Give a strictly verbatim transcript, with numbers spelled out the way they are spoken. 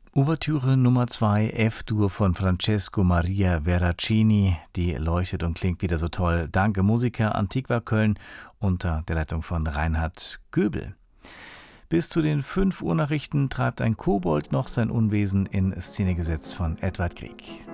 Ouvertüre Nummer zwei, F-Dur von Francesco Maria Veracini, die leuchtet und klingt wieder so toll. Danke Musiker Antiqua Köln unter der Leitung von Reinhard Göbel. Bis zu den fünf Uhr Nachrichten treibt ein Kobold noch sein Unwesen in Szene gesetzt von Edward Grieg.